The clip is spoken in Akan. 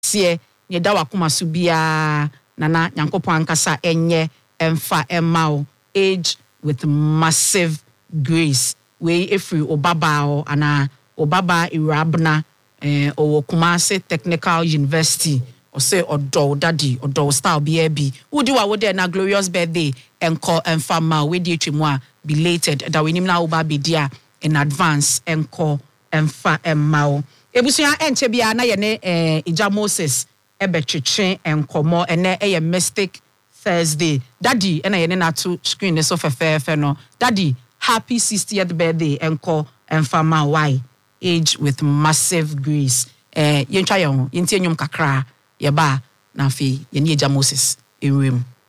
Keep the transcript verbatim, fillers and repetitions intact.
sie ye da wakoma so bia nana Nyankopon ankasa enye emfa emma age with massive grace we every obaba o ana obaba irabna eh o Kumasi Technical University o say odo daddy odo style bi bi wodi wa wodi na glorious birthday enko emfa ma we di twemu a belated da we nim na oba be dia in advance enko emfa emma o ebusia enche bia na ye ne eh Ija Moses ebetwetwe enkomo ene eye Mystic Thursday daddy ena ye ne na to screen ne so fefefe no daddy happy sixtieth birthday enko emfa ma why age with massive grace eh yentwa ye ho yenti enyum kakra ye ba na afi ye ne Ija Moses ewem